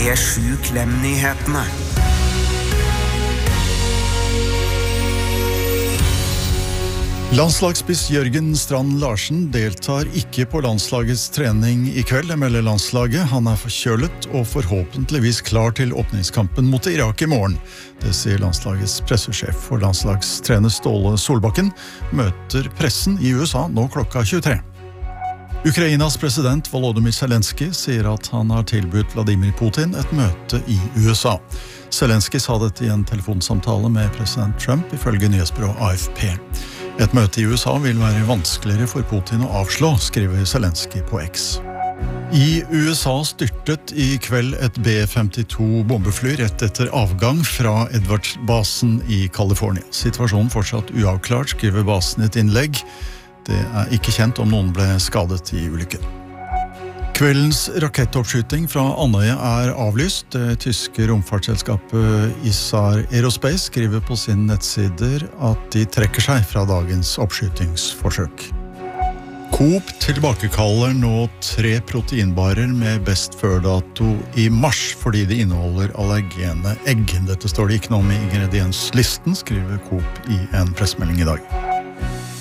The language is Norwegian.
P7 Klem-nyhetene. Landslagsspiss Jørgen Strand Larsen deltar ikke på landslagets trening i kveld, melder landslaget. Han forkjølet og forhåpentligvis klar til åpningskampen mot Irak i morgen. Det sier landslagets pressesjef, for landslagstrener Ståle Solbakken møter pressen i USA nå klokka 23. Ukrainas president Volodymyr Zelenskyj sier at han har tilbudt Vladimir Putin et møte i USA. Zelenskyj sa dette i en telefonsamtale med president Trump, ifølge nyhetsbyrået AFP. Et møte i USA vil være vanskeligere for Putin å avslå, skriver Zelenskyj på X. I USA styrtet i kveld et B-52 bombefly rett etter avgang fra Edwards-basen i California. Situasjonen fortsatt uavklart, skriver basen i et innlegg. Det ikke kjent om noen ble skadet i ulykken. Kveldens rakettoppskyting fra Andøya avlyst. Det tyske romfartsselskapet Isar Aerospace skriver på sine nettsider at de trekker seg fra dagens oppskytingsforsøk. Coop tilbakekaller nå 3 proteinbarer med best før-dato i mars, fordi de inneholder allergene egg. Dette står det ikke noe om i ingredienslisten, skriver Coop i en pressemelding i dag.